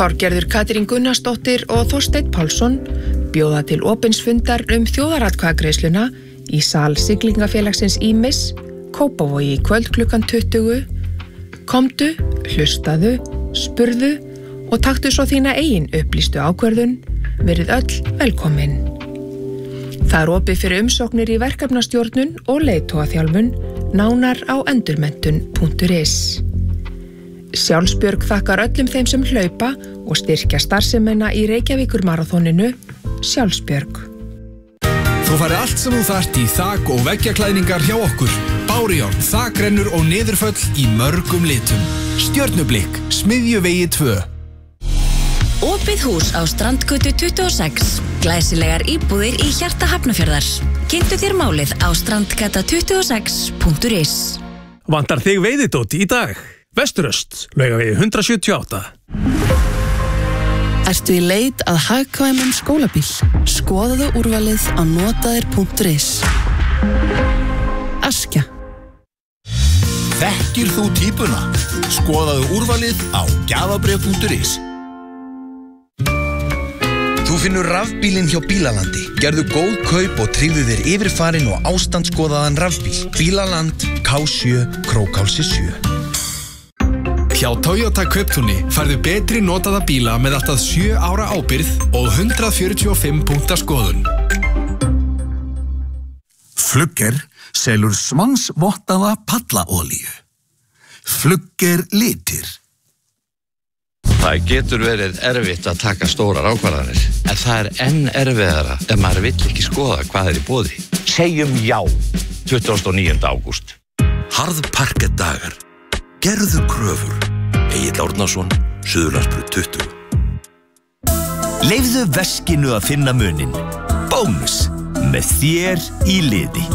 Þorgerður Katrín Gunnarsdóttir og Þorsteinn Pálsson bjóða til opins fundar þjóðaratkvæðagreiðsluna í sal Siglingafélagsins Ýmis, Kópavogi í kvöld klukkan 20. Komdu, hlustaðu, spurðu og taktu svo þína eigin upplýstu ákvörðun, verið öll velkomin. Það opið fyrir umsóknir í verkefnastjórnun og leiðtogaþjálfun, nánar á endurmenntun.is. Sjálfsbjörg þakkar öllum þeim sem hlaupa og styrkja starfsemina í Reykjavíkurmaraþoninu, Sjálfsbjörg. Þú færð allt sem þú þarft í þak- og veggjaklæðningar hjá okkur. Bárujárn, þakrennur og niðurföll í mörgum litum. Stjörnublikk, Smiðjuvegi 2. Opið hús á Strandgötu 26. Glæsilegar íbúðir í hjarta Hafnarfjarðar. Kynntu þér málið á strandgata26.is. Vantar þig veiðidót í dag? Vesturöst, Laugavegi 178. Ertu í leit að hagkvæmum skólabíl? Skoðaðu úrvalið á notaðir.is. Askja. Þekkir þú típuna? Skoðaðu úrvalið á gjafabréf.is. Þú finnur rafbílinn hjá Bílalandi. Gerðu góð kaup og tryggðu þér yfirfarinn og ástandsskoðaðan rafbíl. Bílaland, K7, Krókálsi 7. Hjá Toyota Kauptúni færðu betri notaða bíla með allt að 7 ára ábyrgð og 145 punkta skoðun. Flugger selur svansvottaða pallaolíu. Flugger litir. Það getur verið erfitt að taka stórar ákvarðanir, en það enn erfiðara ef maður vill ekki skoða hvað í boði. Segjum já, 29. ágúst. Harðparkettdagar. Gerðu kröfur. Egill Árnason, Suðurlandsbraut 20. Leyfðu veskinu að finna muninn. Bónus, með þér í liði.